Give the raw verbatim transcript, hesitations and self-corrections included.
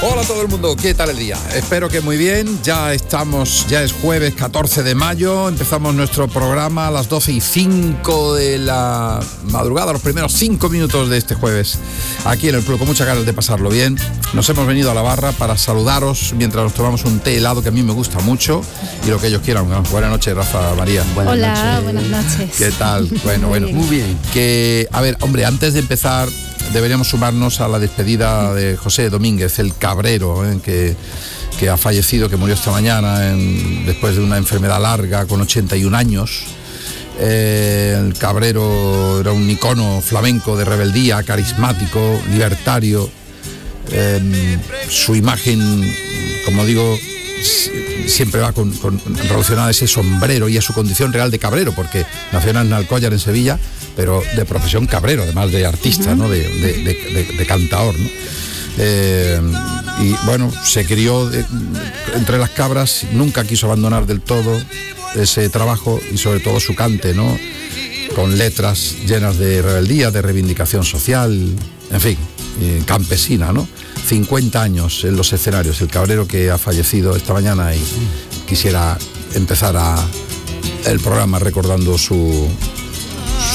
Hola a todo el mundo, ¿qué tal el día? Espero que muy bien, ya estamos, ya es jueves catorce de mayo, empezamos nuestro programa a las doce y cinco de la madrugada, los primeros cinco minutos de este jueves, aquí en el club, con muchas ganas de pasarlo bien. Nos hemos venido a la barra para saludaros mientras nos tomamos un té helado que a mí me gusta mucho y lo que ellos quieran. Buenas noches, Rafa, María. Buenas Hola, noches. buenas noches. ¿Qué tal? Bueno, bueno. Muy bien. Que, a ver, hombre, antes de empezar deberíamos sumarnos a la despedida de José Domínguez, el cabrero, ¿eh? que, que ha fallecido, que murió esta mañana en, después de una enfermedad larga con ochenta y un años. Eh, el cabrero era un icono flamenco de rebeldía, carismático, libertario. Eh, su imagen, como digo, siempre va con, con relacionada a ese sombrero y a su condición real de cabrero, porque nació en Alcollar, en Sevilla, pero de profesión cabrero, además de artista, ¿no? de, de, de, de, de cantaor, ¿no? Eh, y bueno, se crió de, entre las cabras, nunca quiso abandonar del todo ese trabajo y sobre todo su cante, ¿no? Con letras llenas de rebeldía, de reivindicación social, en fin, eh, campesina, ¿no? cincuenta años en los escenarios, el cabrero que ha fallecido esta mañana, y quisiera empezar a, el programa recordando su,